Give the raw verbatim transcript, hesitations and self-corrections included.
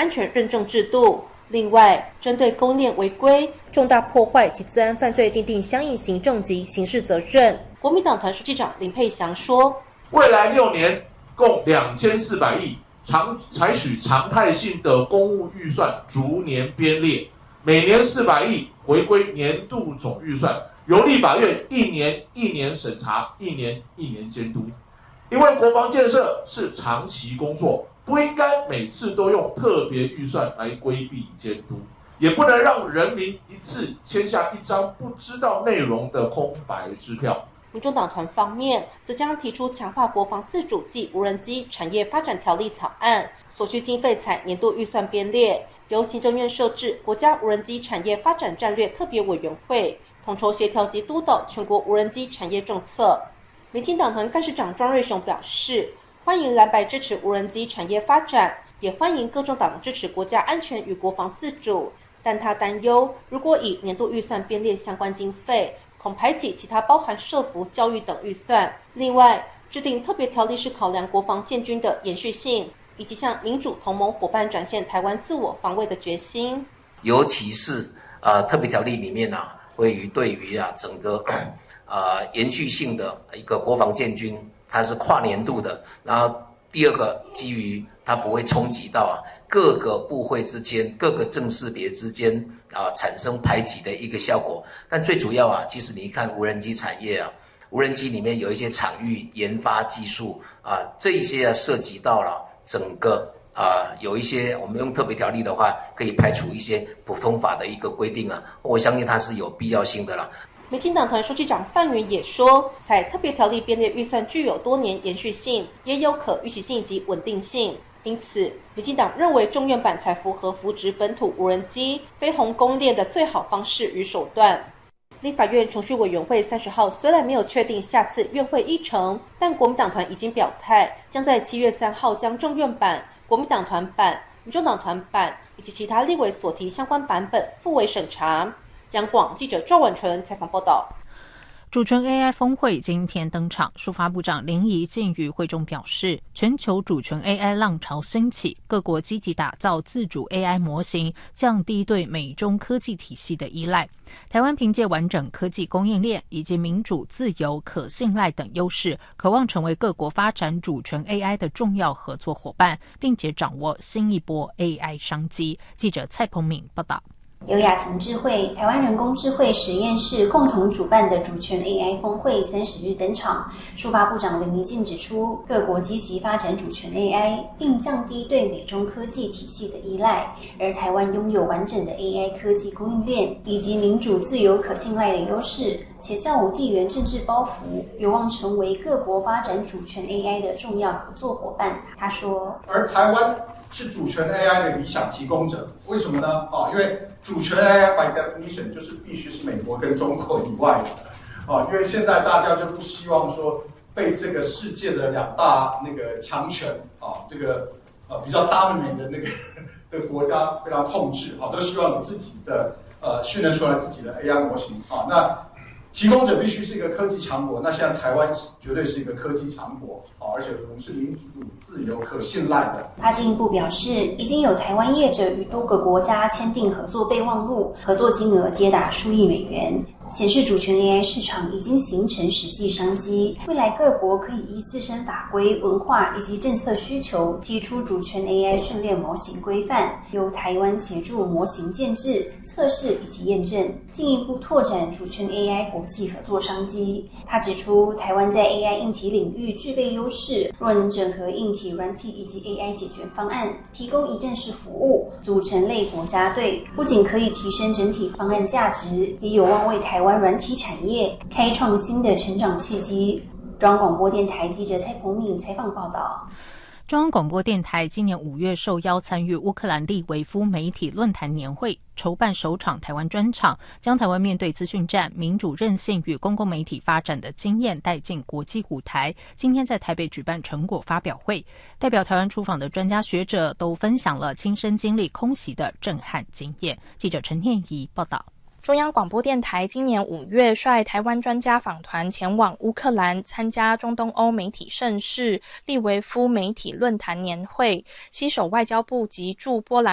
安全认证制度。另外，针对供应链违规、重大破坏及资安犯罪，订定相应行政及刑事责任。国民党团书记长林佩祥说， 未来六年共两千四百亿，常采取常态性的公务预算逐年编列，每年四百亿回归年度总预算，由立法院一年一年审查，一年一年监督。因为国防建设是长期工作，不应该每次都用特别预算来规避监督，也不能让人民一次签下一张不知道内容的空白支票。 民众党团方面，则将提出强化国防自主及无人机产业发展条例草案，所需经费采年度预算编列，由行政院设置国家无人机产业发展战略特别委员会，统筹协调及督导全国无人机产业政策。民进党团干事长庄瑞雄表示，欢迎蓝白支持无人机产业发展，也欢迎各政党支持国家安全与国防自主，但他担忧，如果以年度预算编列相关经费，恐排挤其他包含社福、教育等预算。另外，制定特别条例是考量国防建军的延续性，以及向民主同盟伙伴展现台湾自我防卫的决心。 尤其是呃特别条例里面啊，会于对于啊整个呃延续性的一个国防建军，它是跨年度的。然后第二个，基于它不会冲击到啊各个部会之间、各个政识别之间啊产生排挤的一个效果。但最主要啊，其实你看无人机产业啊，无人机里面有一些场域研发技术啊，这一些啊涉及到了整个啊有一些我们用特别条例的话，可以排除一些普通法的一个规定啊，我相信它是有必要性的啦。 民进党团书记长范云也说，采特别条例编列预算具有多年延续性，也有可预期性及稳定性。因此，民进党认为中院版才符合扶植本土无人机、飞鸿供链的最好方式与手段。立法院程序委员会三十号虽然没有确定下次院会议程，但国民党团已经表态，将在七月三号将中院版、国民党团版、民众党团版以及其他立委所提相关版本复委审查。央广记者赵婉纯采访报道。 主权 A I 峰会今天登场，数发部长林宜健于会中表示，全球主权 A I 浪潮兴起，各国积极打造自主 A I 模型，降低对美中科技体系的依赖。台湾凭借完整科技供应链以及民主、自由、可信赖等优势，渴望成为各国发展主权 A I 的重要合作伙伴，并且掌握新一波 A I 商机。记者蔡鹏敏报道。 由亚庭智慧、台湾人工智慧实验室共同主办的主权 A I 峰会三十日登场。数发部长林宜健指出，各国积极发展主权 A I， 并降低对美中科技体系的依赖，而台湾拥有完整的 A I 科技供应链以及民主、自由、可信赖的优势，且较无地缘政治包袱，有望成为各国发展主权 A I 的重要合作伙伴。他说， 而台湾是主权 A I 的理想提供者，为什么呢？啊，因为主权 A I by definition 就是必须是美国跟中国以外的，啊，因为现在大家就不希望说被这个世界的两大那个强权啊，这个呃比较 dominant 的那个的国家非常控制，啊，都希望有自己的呃训练出来自己的 A I 模型啊，那提供者必须是一个科技强国，那现在台湾绝对是一个科技强国，而且我们是民主、自由、可信赖的。 他进一步表示，已经有台湾业者与多个国家签订合作备忘录，合作金额皆达数亿美元，显示主权 A I 市场已经形成实际商机。未来各国可以依自身法规、文化以及政策需求，提出主权 A I 训练模型规范，由台湾协助模型建制、测试以及验证，进一步拓展主权 A I 国际合作商机。他指出，台湾在 A I 硬体领域具备优势，若能整合硬体、软体以及 A I 解决方案，提供一站式服务，组成类国家队，不仅可以提升整体方案价值，也有望为台湾软体产业开创新的成长契机。中央广播电台记者蔡鹏敏采访报道。 中央广播电台今年五月受邀参与乌克兰利维夫媒体论坛年会，筹办首场台湾专场，将台湾面对资讯战、民主韧性与公共媒体发展的经验带进国际舞台。今天在台北举办成果发表会，代表台湾出访的专家学者都分享了亲身经历空袭的震撼经验。记者陈念怡报道。 中央广播电台今年五月率台湾专家访团前往乌克兰参加中东欧媒体盛事利维夫媒体论坛年会，携手外交部及驻波兰